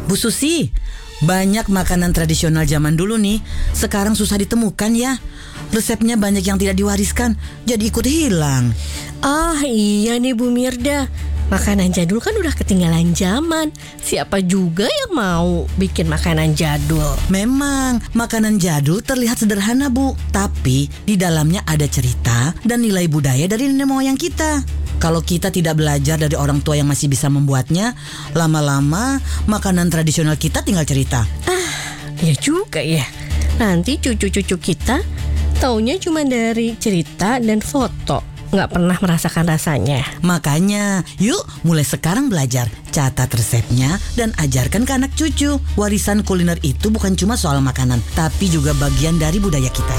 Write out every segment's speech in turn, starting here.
Bu Susi, banyak makanan tradisional zaman dulu nih sekarang susah ditemukan ya. Resepnya banyak yang tidak diwariskan, jadi ikut hilang. Ah iya nih Bu Mirda, makanan jadul kan udah ketinggalan zaman. Siapa juga yang mau bikin makanan jadul? Memang makanan jadul terlihat sederhana Bu, tapi di dalamnya ada cerita dan nilai budaya dari nenek moyang kita. Kalau kita tidak belajar dari orang tua yang masih bisa membuatnya, lama-lama makanan tradisional kita tinggal cerita. Ya juga ya. Nanti cucu-cucu kita taunya cuma dari cerita dan foto, nggak pernah merasakan rasanya. Makanya, yuk mulai sekarang belajar. Catat resepnya dan ajarkan ke anak cucu. Warisan kuliner itu bukan cuma soal makanan, tapi juga bagian dari budaya kita.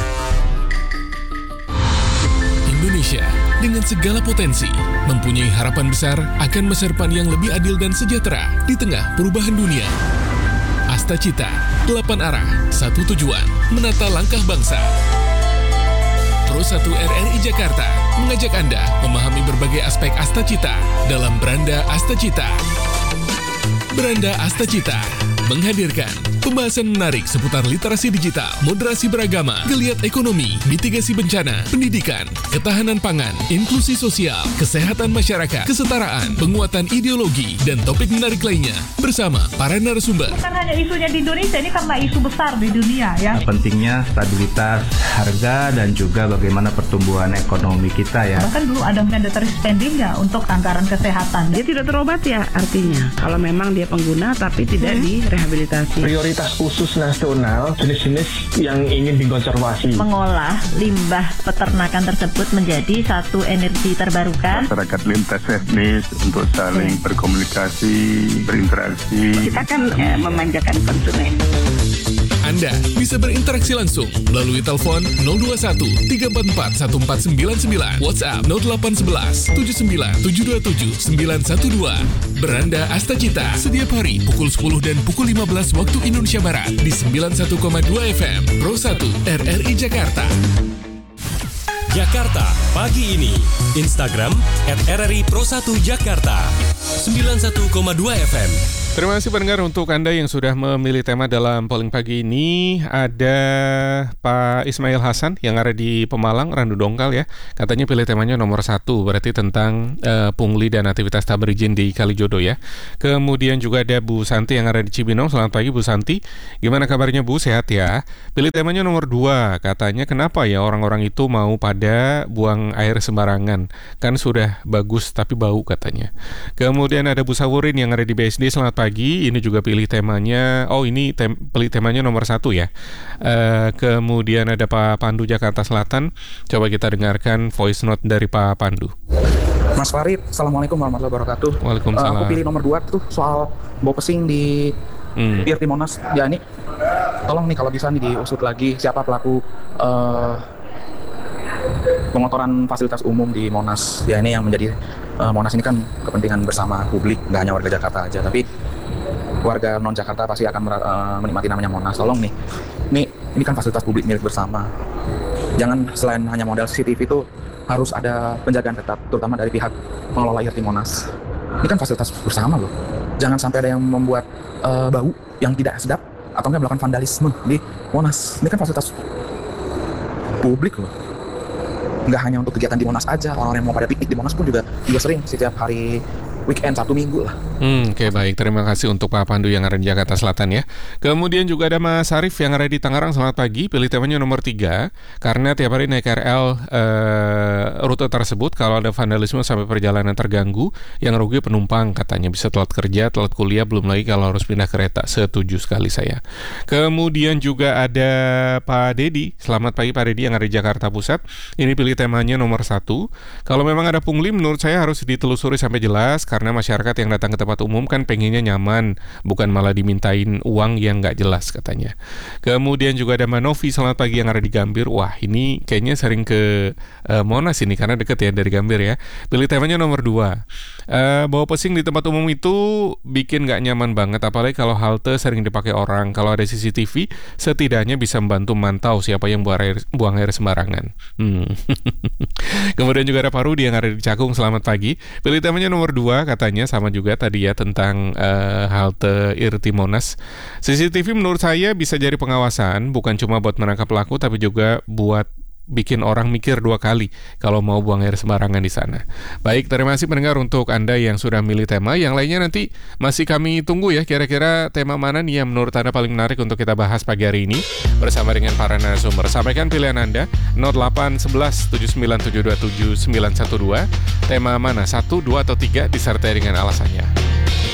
Indonesia dengan segala potensi mempunyai harapan besar akan masa depan yang lebih adil dan sejahtera di tengah perubahan dunia. Asta Cita, 8 arah, 1 tujuan, menata langkah bangsa. Pro 1 RRI Jakarta mengajak Anda memahami berbagai aspek Asta Cita dalam Beranda Asta Cita. Beranda Asta Cita menghadirkan pembahasan menarik seputar literasi digital, moderasi beragama, geliat ekonomi, mitigasi bencana, pendidikan, ketahanan pangan, inklusi sosial, kesehatan masyarakat, kesetaraan, penguatan ideologi, dan topik menarik lainnya bersama para narasumber. Bukan hanya isunya di Indonesia, ini karena isu besar di dunia ya. Pentingnya stabilitas harga dan juga bagaimana pertumbuhan ekonomi kita ya. Bahkan dulu ada mandatory spending ya untuk anggaran kesehatan. Dia tidak terobat ya artinya. Kalau memang dia pengguna tapi tidak direhabilitasi. Prioritas khusus nasional jenis-jenis yang ingin dikonservasi. Mengolah limbah peternakan tersebut menjadi satu energi terbarukan. Masyarakat lintas etnis untuk saling berkomunikasi, berinteraksi. Kita kan memanjakan konsumen. Anda bisa berinteraksi langsung melalui telepon 021 344 1499, WhatsApp 0811 79 727 912. Beranda Asta Cita setiap hari pukul 10 dan pukul 15 waktu Indonesia Barat di 91,2 FM Pro 1 RRI Jakarta. Jakarta pagi ini. Instagram @RRI Pro 1 Jakarta 91,2 FM. Terima kasih pendengar untuk Anda yang sudah memilih tema dalam polling pagi ini. Ada Pak Ismail Hasan yang ada di Pemalang, Randu Dongkal ya. Katanya pilih temanya nomor 1, berarti tentang pungli dan aktivitas tak berizin di Kalijodo ya. Kemudian juga ada Bu Santi yang ada di Cibinong. Selamat pagi Bu Santi. Gimana kabarnya Bu? Sehat ya? Pilih temanya nomor 2. Katanya kenapa ya orang-orang itu mau pada buang air sembarangan? Kan sudah bagus tapi bau katanya. Kemudian ada Bu Sawurin yang ada di BSD. Selamat pagi. Ini juga pilih temanya. Oh ini pilih temanya nomor 1 ya. Kemudian ada Pak Pandu Jakarta Selatan. Coba kita dengarkan voice note dari Pak Pandu. Mas Farid, Assalamualaikum warahmatullahi wabarakatuh. Waalaikumsalam. Aku pilih nomor 2 tuh soal bau pesing di Pier di Monas. Ya ini tolong nih kalau bisa nih diusut lagi siapa pelaku pengotoran fasilitas umum di Monas. Ya ini yang menjadi Monas ini kan kepentingan bersama publik, nggak hanya warga Jakarta aja, tapi warga non Jakarta pasti akan menikmati namanya Monas. Tolong nih, ini kan fasilitas publik milik bersama. Jangan selain hanya model CCTV itu harus ada penjagaan ketat, terutama dari pihak pengelola IRT Monas. Ini kan fasilitas bersama loh. Jangan sampai ada yang membuat bau yang tidak sedap atau nggak melakukan vandalisme di Monas. Ini kan fasilitas publik loh. Nggak hanya untuk kegiatan di Monas aja, orang-orang yang mau pada piknik di Monas pun juga sering setiap hari weekend, Sabtu Minggu lah. Oke, baik. Terima kasih untuk Pak Pandu yang ada di Jakarta Selatan ya. Kemudian juga ada Mas Arif yang ada di Tangerang. Selamat pagi. Pilih temanya nomor 3 karena tiap hari naik KRL rute tersebut kalau ada vandalisme sampai perjalanan terganggu, yang rugi penumpang katanya, bisa telat kerja, telat kuliah, belum lagi kalau harus pindah kereta. Setuju sekali saya. Kemudian juga ada Pak Dedi. Selamat pagi Pak Dedi yang ada di Jakarta Pusat. Ini pilih temanya nomor 1. Kalau memang ada pungli, menurut saya harus ditelusuri sampai jelas. Karena masyarakat yang datang ke tempat umum kan pengennya nyaman, bukan malah dimintain uang yang nggak jelas katanya. Kemudian juga ada Manovi, selamat pagi yang ada di Gambir. Wah ini kayaknya sering ke Monas ini karena deket ya dari Gambir ya. Pilih temanya nomor 2. Bawa pesing di tempat umum itu bikin nggak nyaman banget, apalagi kalau halte sering dipakai orang. Kalau ada CCTV setidaknya bisa membantu mantau siapa yang buang air sembarangan. Kemudian juga ada Parudi yang ada di Cakung, selamat pagi. Pilih temanya nomor 2 katanya, sama juga tadi tadi ya tentang halte Irti Monas. CCTV menurut saya bisa jadi pengawasan, bukan cuma buat menangkap pelaku, tapi juga buat bikin orang mikir 2 kali kalau mau buang air sembarangan di sana. Baik, terima kasih pendengar untuk Anda yang sudah milih tema. Yang lainnya nanti masih kami tunggu ya, kira-kira tema mana nih yang menurut Anda paling menarik untuk kita bahas pagi hari ini bersama dengan para narasumber. Sampaikan pilihan Anda 0811 79727912. Tema mana? 1, 2 atau 3 disertai dengan alasannya.